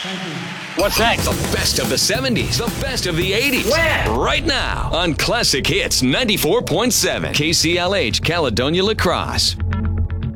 What's next? The best of the 70s, the best of the 80s. When? Right now on Classic Hits 94.7 KCLH Caledonia La Crosse.